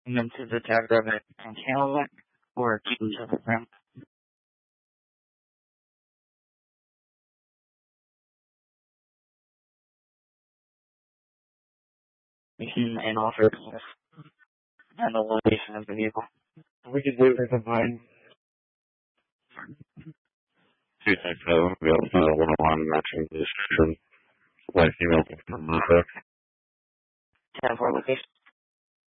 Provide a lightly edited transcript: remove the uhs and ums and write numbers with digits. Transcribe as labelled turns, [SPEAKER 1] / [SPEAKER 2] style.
[SPEAKER 1] And then to the tag rabbit and handle it, or keep them to the ground. And also and the location of the vehicle.
[SPEAKER 2] We can do it in mind. 260, we also have one-on-one matching the description. Like email from Martha.
[SPEAKER 1] 10-4 location.